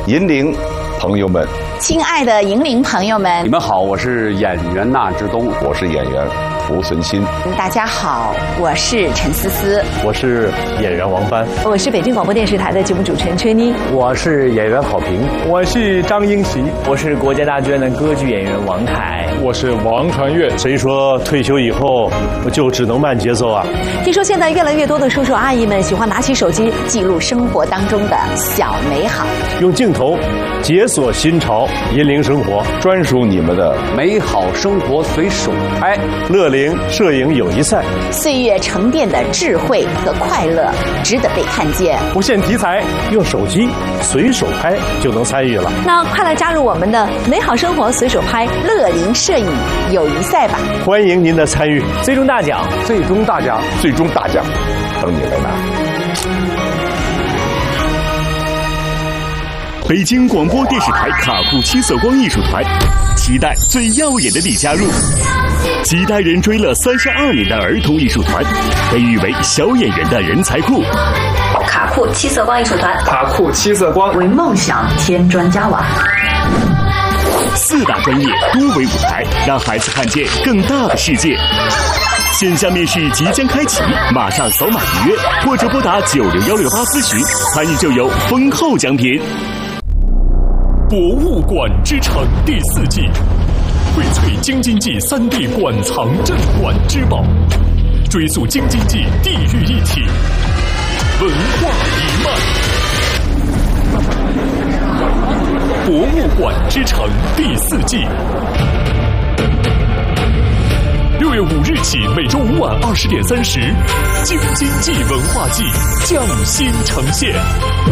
银陵朋友们， 亲爱的银陵朋友们， 你们好，我是演员纳之东， 我是演员濮存昕。 大家好，我是陈思思， 我是演员王帆， 我是北京广播电视台的节目主持人崔妮， 我是演员郝平， 我是张英喜， 我是国家大剧院的歌剧演员王凯， 我是王传岳。 谁说退休以后就只能慢节奏啊？ 听说现在越来越多的叔叔阿姨们喜欢拿起手机记录生活当中的小美好， 用镜头解锁新潮，引领生活， 专属你们的美好生活随手拍。 乐龄摄影友谊赛， 岁月沉淀的智慧和快乐值得被看见。 不限题材， 用手机随手拍就能参与了。 那快来加入我们的美好生活随手拍乐龄摄影友谊赛吧！ 欢迎您的参与， 最终大奖， 最终大奖， 最终大奖，等你来拿。 北京广播电视台卡库七色光艺术团，期待最耀眼的你加入。几代人追了32年的儿童艺术团，被誉为小演员的人才库。 卡库七色光艺术团， 卡库七色光为梦想添砖加瓦。 4大专业多维舞台，让孩子看见更大的世界。线下面试即将开启，马上扫码预约，或者拨打90168咨询，参与就有丰厚奖品。 博物馆之城第4季，荟萃京津冀3D 馆藏镇馆之宝，追溯京津冀地域一体，文化一脉。博物馆之城第4季，6月5日起，每周5晚20点30，京津冀文化季匠心呈现。